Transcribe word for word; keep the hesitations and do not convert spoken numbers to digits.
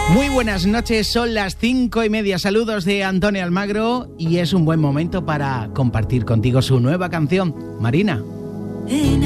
Muy buenas noches, son las cinco y media. Saludos de Antonio Almagro y es un buen momento para compartir contigo su nueva canción, Marina. En